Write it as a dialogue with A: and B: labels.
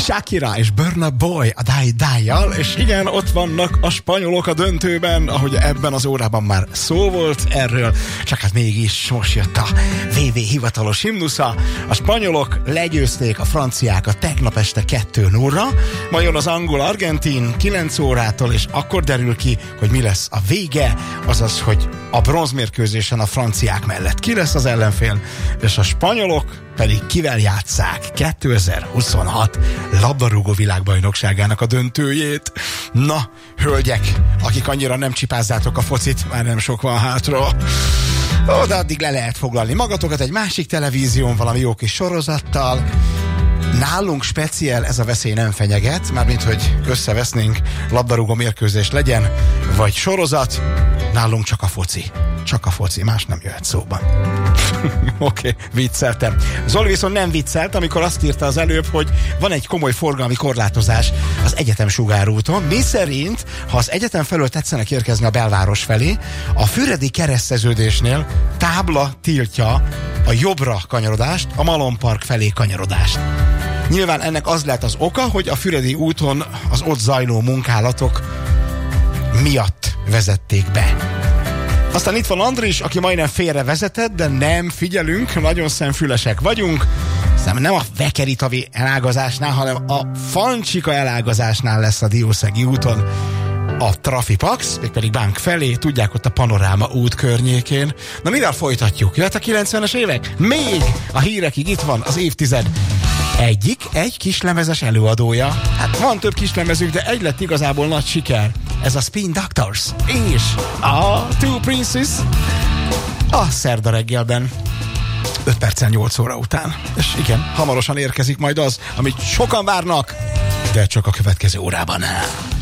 A: Shakira és Burna Boy a Die Die-jal, és igen, ott vannak a spanyolok a döntőben, ahogy ebben az órában már szó volt erről, csak hát mégis most jött a VV hivatalos himnusza. A spanyolok legyőzték a franciákat tegnap este 2-0-ra, majd jön az angol-argentin 9 órától, és akkor derül ki, hogy mi lesz a vége, azaz, hogy a bronzmérkőzésen a franciák mellett ki lesz az ellenfél, és a spanyolok pedig kivel játsszák 2026 labdarúgó világbajnokságának a döntőjét. Na, hölgyek, akik annyira nem csipázzátok a focit, már nem sok van hátra. De addig le lehet foglalni magatokat egy másik televízión, valami jó kis sorozattal. Nálunk speciál ez a veszély nem fenyeget, mármint hogy összevesznénk, labdarúgó mérkőzés legyen, vagy sorozat, nálunk csak a foci. Csak a foci, más nem jöhet szóban. Oké, vicceltem. Zoli viszont nem viccelt, amikor azt írta az előbb, hogy van egy komoly forgalmi korlátozás az egyetem sugárúton, mi szerint, ha az egyetem felől tetszenek érkezni a belváros felé, a Füredi kereszteződésnél tábla tiltja a jobbra kanyarodást, a Malompark felé kanyarodást. Nyilván ennek az lehet az oka, hogy a Füredi úton az ott zajló munkálatok miatt vezették be. Aztán itt van Andris, aki majdnem félre vezetett, de nem figyelünk, nagyon szemfülesek vagyunk. Aztán nem a Vekeritavi elágazásnál, hanem a Fancsika elágazásnál lesz a Diószegi úton a Trafipax, mégpedig Bánk felé, tudják, ott a Panoráma út környékén. Na, mivel folytatjuk? Jöhet a 90-es évek? Még a hírekig itt van az évtized egy kislemezes előadója. Hát van több kislemezük, de egy lett igazából nagy siker. Ez a Spin Doctors és a Two Princes a szerda reggelben 5 perccel 8 óra után. És igen, hamarosan érkezik majd az, amit sokan várnak, de csak a következő órában.